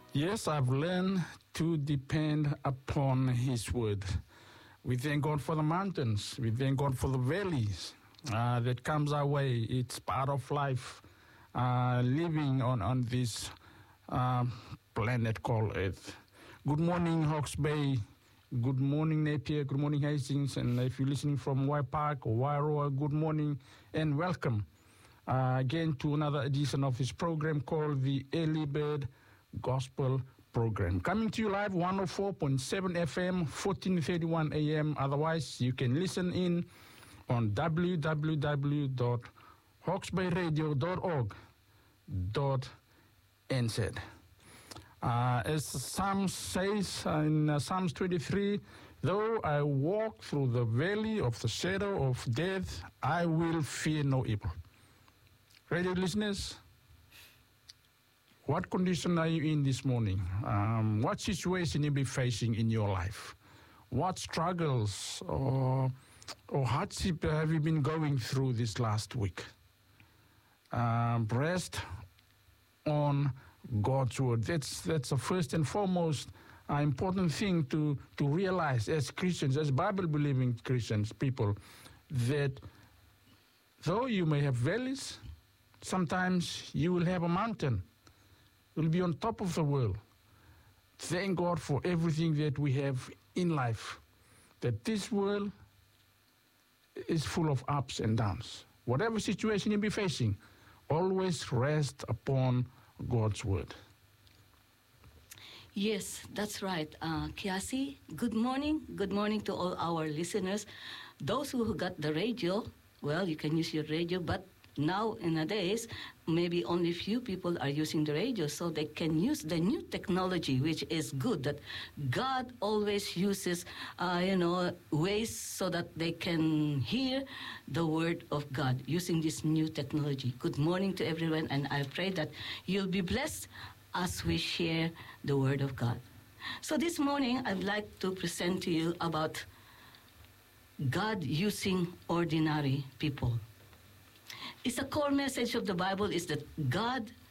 Yes, I've learned to depend upon His word. We thank God for the mountains. We thank God for the valleys that comes our way. It's part of life, living on this planet called Earth. Good morning, Hawke's Bay. Good morning, Napier. Good morning, Hastings. And if you're listening from Y Park or Wairoa, good morning and welcome again to another edition of this program called the Early Bird Gospel Program. Coming to you live, 104.7 FM, 1431 AM. Otherwise, you can listen in on www.hawksbayradio.org.nz. As Psalms says in Psalms 23, though I walk through the valley of the shadow of death, I will fear no evil. Radio listeners, what condition are you in this morning? What situation you be facing in your life? What struggles or hardship have you been going through this last week? Rest on God's word. That's the first and foremost important thing to realize as Christians, as Bible-believing Christians, people, that though you may have valleys, sometimes you will have a mountain. You'll be on top of the world. Thank God for everything that we have in life, that this world is full of ups and downs. Whatever situation you be facing, always rest upon God's word. Yes, that's right. Kiasi, good morning. Good morning to all our listeners. Those who got the radio, well, you can use your radio, but nowadays, maybe only few people are using the radio, so they can use the new technology, which is good, that God always uses, ways so that they can hear the word of God using this new technology. Good morning to everyone, and I pray that you'll be blessed as we share the word of God. So this morning, I'd like to present to you about God using ordinary people. It's a core message of the Bible is that God